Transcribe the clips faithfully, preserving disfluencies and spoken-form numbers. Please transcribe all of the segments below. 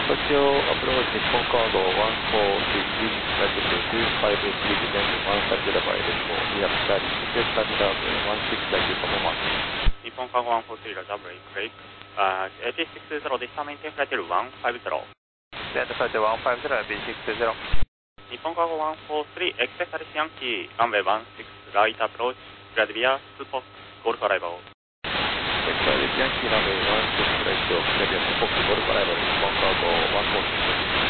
Tokyo approach Nippon Cargo one four three three, flight to two five three descending one five zero by L four, we have started Ticket Terminal one six flight to Tomoman. Nippon Cargo one four three, Roger, break, break. Uh, A T six two zero, this time maintain flight to one five zero. Stand flight to one five zero, B six two zero. Nippon Cargo one four three, expect Alice Yankee, runway one six, right approach, cleared via Spot, Golf arrival. Expect Alice Yankee, runway one six, right to cleared via Spot, Golf arrival, Nippon Cargo one four three.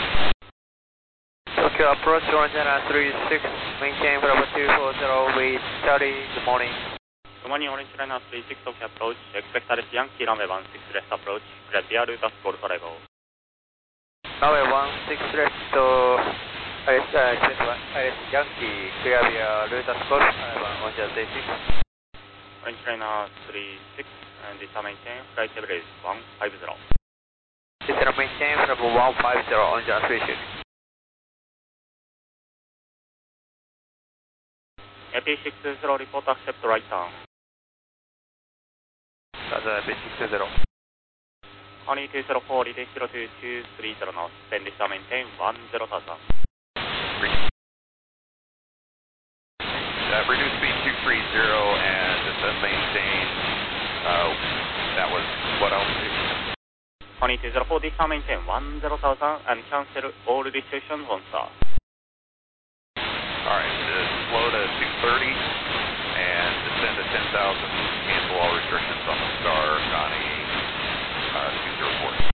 Tokyo approach Orange three six, maintain Bravo two four zero, we study, good morning. Good morning, Orange Liner three six, Tokyo approach, expect Alice Yankee, runway one six, left approach, cleared via Lucas, Golf arrival. Runway one six left to Alice, uh, Alice Yankee, clear via Lucas Golf, arrival on the six. Orange Liner three six, and this maintain flight level is one five zero. This is maintain from one five zero on the three six. A P six two zero, report accept right turn. That's A P six two zero. Honey two zero four, relay zero two two three zero knots, then this maintain one zero thousand. Uh, reduce speed two three zero and just uh, maintain, uh, that was what else? Honey two zero four, this maintain one zero thousand and cancel all restrictions on star. Alright, uh, slow to two thirty and descend to ten thousand, cancel all restrictions on the star, Connie uh, two zero four.